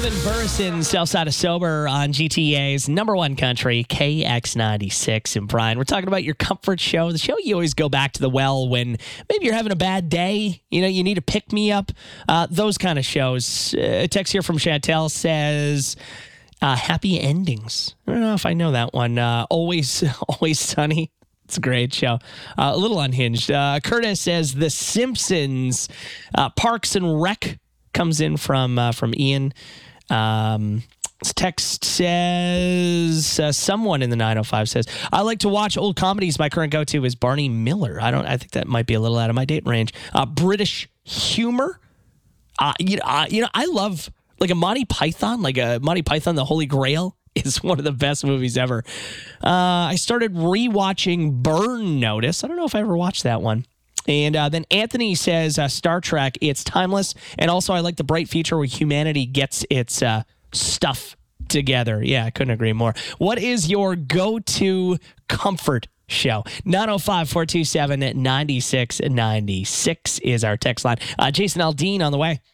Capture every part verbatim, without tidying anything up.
Evan Burson, Southside of Sober on G T A's number one country, K X ninety-six. And Brian, we're talking about your comfort show, the show you always go back to the well when maybe you're having a bad day, you know, you need to pick me up, uh, those kind of shows. Uh, a text here from Chantel says, uh, happy endings. I don't know if I know that one. Uh, always, always sunny. It's a great show. Uh, a little unhinged. Uh, Curtis says The Simpsons. Uh, Parks and Rec comes in from uh, from Ian. Um, this text says uh, someone in the nine oh five says, I like to watch old comedies. My current go-to is Barney Miller. I don't. I think that might be a little out of my date range. Uh, British humor. Uh, you know, uh, you know, I love like a Monty Python, like a Monty Python, The Holy Grail. Is one of the best movies ever. Uh, I started rewatching Burn Notice. I don't know if I ever watched that one. And uh, then Anthony says uh, Star Trek, it's timeless. And also I like the bright future where humanity gets its uh, stuff together. Yeah, I couldn't agree more. What is your go-to comfort show? nine oh five, four two seven, nine six nine six is our text line. Uh, Jason Aldean on the way.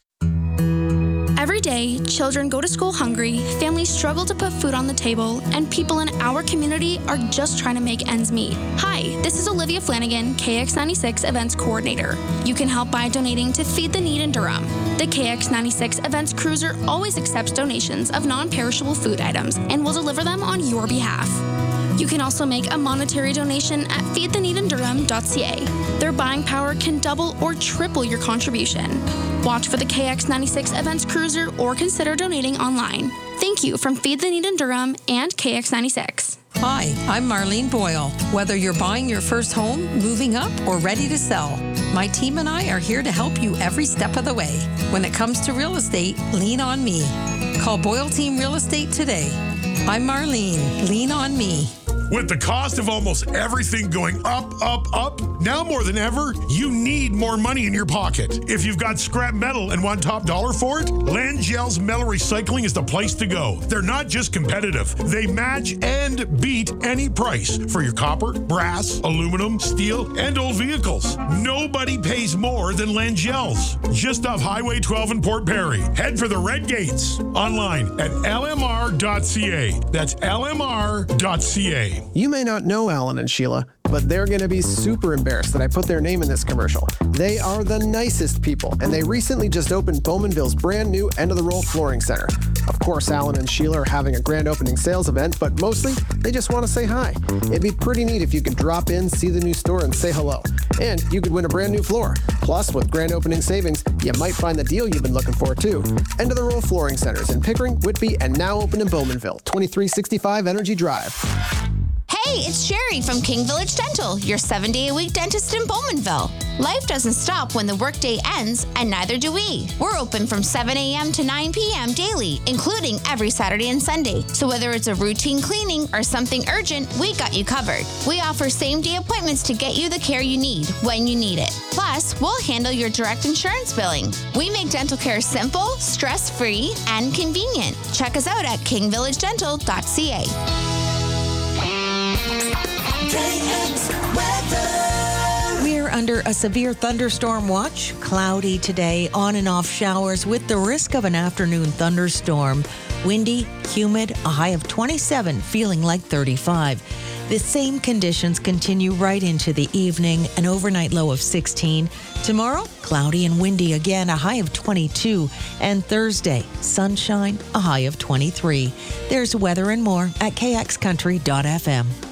Every day, children go to school hungry, families struggle to put food on the table, and people in our community are just trying to make ends meet. Hi, this is Olivia Flanagan, K X ninety-six Events Coordinator. You can help by donating to Feed the Need in Durham. The K X ninety-six Events Cruiser always accepts donations of non-perishable food items and will deliver them on your behalf. You can also make a monetary donation at feed the need in durham dot c a. Their buying power can double or triple your contribution. Watch for the K X ninety-six Events Cruiser or consider donating online. Thank you from Feed the Need in Durham and K X ninety-six. Hi, I'm Marlene Boyle. Whether you're buying your first home, moving up, or ready to sell, my team and I are here to help you every step of the way. When it comes to real estate, lean on me. Call Boyle Team Real Estate today. I'm Marlene. Lean on me. With the cost of almost everything going up, up, up, now more than ever, you need more money in your pocket. If you've got scrap metal and want top dollar for it, Langell's Metal Recycling is the place to go. They're not just competitive. They match and beat any price for your copper, brass, aluminum, steel, and old vehicles. Nobody pays more than Langell's. Just off Highway twelve in Port Perry. Head for the Red Gates. Online at L M R dot C A. That's L M R dot C A. You may not know Alan and Sheila, but they're going to be super embarrassed that I put their name in this commercial. They are the nicest people, and they recently just opened Bowmanville's brand new End of the Roll Flooring Center. Of course, Alan and Sheila are having a grand opening sales event, but mostly they just want to say hi. It'd be pretty neat if you could drop in, see the new store, and say hello. And you could win a brand new floor. Plus, with grand opening savings, you might find the deal you've been looking for, too. End of the Roll Flooring Centers in Pickering, Whitby, and now open in Bowmanville, twenty-three sixty-five Energy Drive. Hey, it's Sherry from King Village Dental, your seven-day-a-week dentist in Bowmanville. Life doesn't stop when the workday ends, and neither do we. We're open from seven a.m. to nine p.m. daily, including every Saturday and Sunday. So whether it's a routine cleaning or something urgent, we got you covered. We offer same-day appointments to get you the care you need when you need it. Plus, we'll handle your direct insurance billing. We make dental care simple, stress-free, and convenient. Check us out at king village dental dot c a. We're under a severe thunderstorm watch. Cloudy today, on and off showers with the risk of an afternoon thunderstorm. Windy, humid, a high of twenty-seven, feeling like thirty-five. The same conditions continue right into the evening, an overnight low of sixteen. Tomorrow, cloudy and windy again, a high of twenty-two. And Thursday, sunshine, a high of twenty-three. There's weather and more at k x country dot f m.